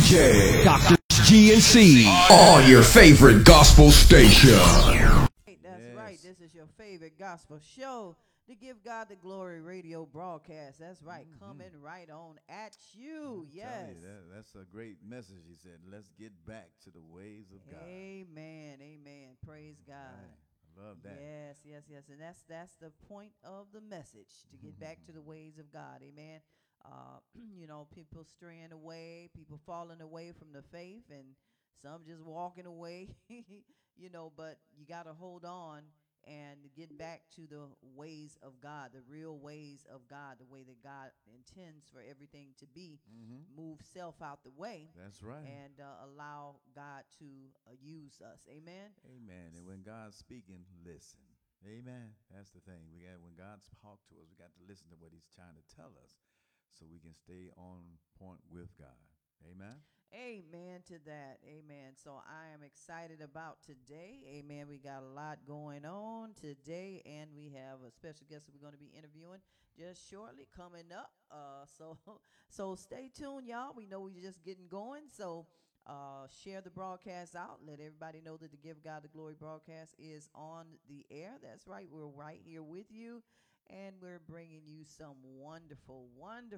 DJ Dr. GNC on your favorite gospel station. That's right. This is your favorite gospel show, the Give God the Glory radio broadcast. That's right. Coming right on at you. Yes. That's a great message. He said, let's get back to the ways of God. Amen. Amen. Praise God. Right. I love that. Yes. And that's the point of the message, to get back to the ways of God. Amen. People straying away, people falling away from the faith, and some just walking away, but you got to hold on and get back to the ways of God, the real ways of God, the way that God intends for everything to be. Move self out the way. That's right. And allow God to use us. Amen. Amen. And when God's speaking, listen. Amen. That's the thing. When God's talked to us, we got to listen to what he's trying to tell us, so we can stay on point with God. Amen. Amen to that. Amen. So I am excited about today. Amen. We got a lot going on today, and we have a special guest that we're going to be interviewing just shortly coming up. So stay tuned, y'all. We know we're just getting going. So share the broadcast out. Let everybody know that the Give God the Glory broadcast is on the air. That's right. We're right here with you. And we're bringing you some wonderful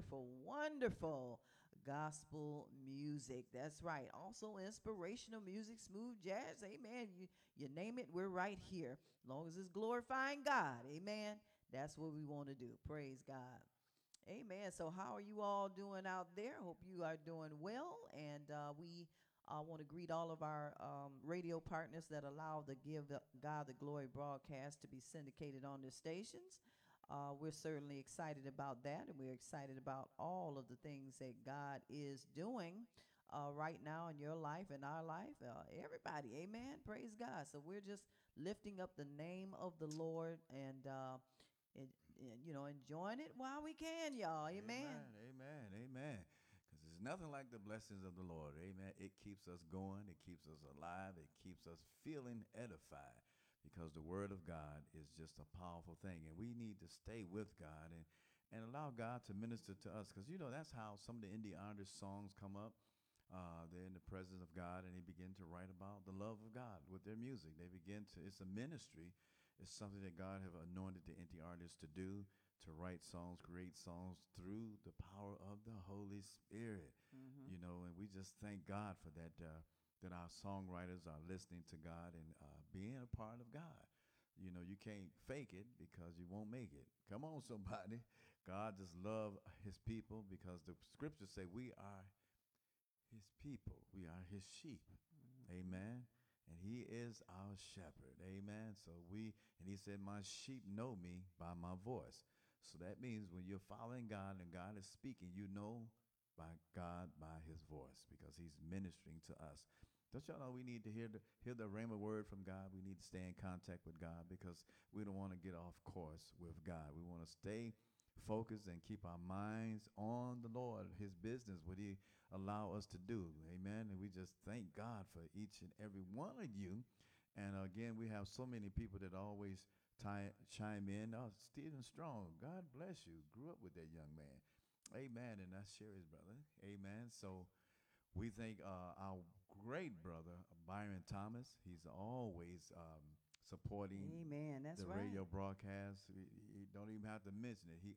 gospel music. That's right. Also inspirational music, smooth jazz. Amen. You name it, we're right here. As long as it's glorifying God. Amen. That's what we want to do. Praise God. Amen. So how are you all doing out there? Hope you are doing well. And we want to greet all of our radio partners that allow the Give God the Glory broadcast to be syndicated on their stations. We're certainly excited about that, and we're excited about all of the things that God is doing right now in your life and our life, everybody. Amen. Praise God. So we're just lifting up the name of the Lord and enjoying it while we can, y'all. Amen. Amen. Because there's nothing like the blessings of the Lord. Amen. It keeps us going. It keeps us alive. It keeps us feeling edified. Because the word of God is just a powerful thing, and we need to stay with God and allow God to minister to us. Because, that's how some of the Indie Anders songs come up. They're in the presence of God, and they begin to write about the love of God with their music. It's a ministry. It's something that God have anointed the Indie Artists to do, to write songs, create songs through the power of the Holy Spirit. And we just thank God for that. That our songwriters are listening to God and being a part of God. You can't fake it because you won't make it. Come on, somebody. God just loves his people because the scriptures say we are his people. We are his sheep. Amen. And he is our shepherd. Amen. And he said, my sheep know me by my voice. So that means when you're following God and God is speaking, by God by his voice, because he's ministering to us. Don't y'all know we need to hear the rhema word from God? We need to stay in contact with God because we don't want to get off course with God. We want to stay focused and keep our minds on the Lord, his business, what he allow us to do. Amen. And we just thank God for each and every one of you. And again, we have so many people that always chime in. Oh, Stephen Strong, God bless you. Grew up with that young man. Amen. And that's Sherry's brother. Amen. So we thank our great brother, Byron Thomas. He's always supporting Amen. That's the right. radio broadcast. He don't even have to mention it. He